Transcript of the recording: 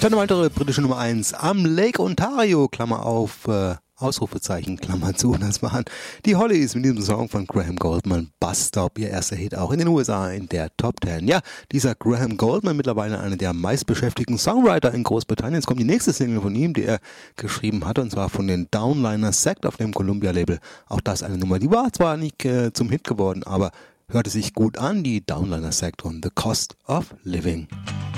Dann eine weitere britische Nummer 1 am Lake Ontario, Klammer auf, Ausrufezeichen, Klammer zu. Das waren die Hollies mit diesem Song von Graham Goldman, Bus Stop, ihr erster Hit auch in den USA in der Top 10. Ja, dieser Graham Goldman, mittlerweile einer der meistbeschäftigten Songwriter in Großbritannien. Jetzt kommt die nächste Single von ihm, die er geschrieben hat, und zwar von den Downliners Sect auf dem Columbia-Label. Auch das eine Nummer, die war zwar nicht zum Hit geworden, aber hörte sich gut an, die Downliners Sect und The Cost of Living.